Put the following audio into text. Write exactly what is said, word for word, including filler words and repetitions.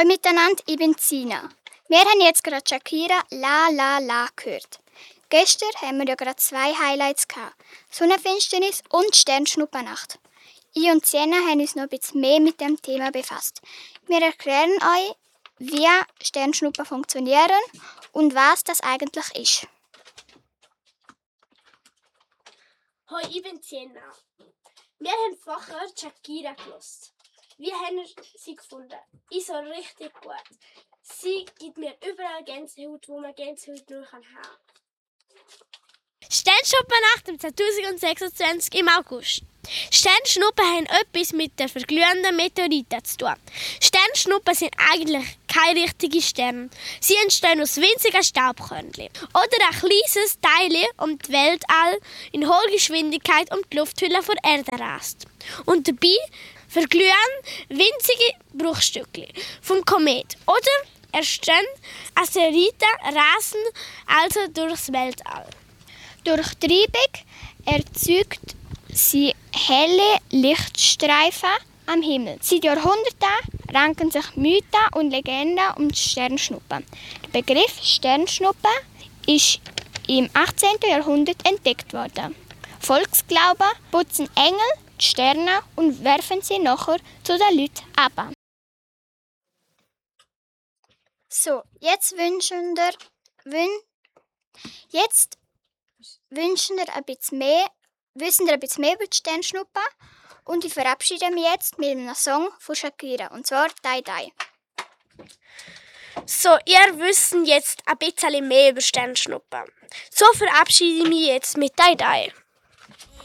Hallo miteinander, ich bin Sina. Wir haben jetzt gerade Shakira «La La La» gehört. Gestern haben wir ja gerade zwei Highlights gehabt: Sonnenfinsternis und Sternschnuppernacht. Ich und Sienna haben uns noch ein bisschen mehr mit dem Thema befasst. Wir erklären euch, wie Sternschnuppen funktionieren und was das eigentlich ist. Hallo, ich bin Sienna. Wir haben vorher Shakira gehört. Wie haben wir sie gefunden? Ich so richtig gut. Sie gibt mir überall Gänsehaut, wo man Gänsehaut nur haben kann. Sternschnuppernacht im zweitausendsechsundzwanzig im August. Sternschnuppen haben etwas mit den verglühenden Meteoriten zu tun. Sternschnuppen sind eigentlich keine richtigen Sterne. Sie entstehen aus winzigen Staubkörnchen oder ein kleines Teil um das Weltall in hoher Geschwindigkeit um die Lufthülle der Erde rast. Und dabei verglühen winzige Bruchstücke vom Komet oder entstehen Asteroiden, rasen also durchs Weltall. Durch die Treibung erzeugt sie helle Lichtstreifen am Himmel. Seit Jahrhunderten ranken sich Mythen und Legenden um die Sternschnuppen. Der Begriff Sternschnuppe ist im achtzehnten Jahrhundert entdeckt worden. Volksglauben putzen Engel die Sterne und werfen sie nachher zu den Leuten ab. So, jetzt wünschen wir, wün, jetzt wünschen wir ein bisschen mehr, wissen wir ein bisschen mehr über die Sternschnuppen und ich verabschiede mich jetzt mit einem Song von Shakira, und zwar «Die Die». So, ihr wisst jetzt ein bisschen mehr über Sternschnuppen. So verabschiede ich mich jetzt mit «Die Die».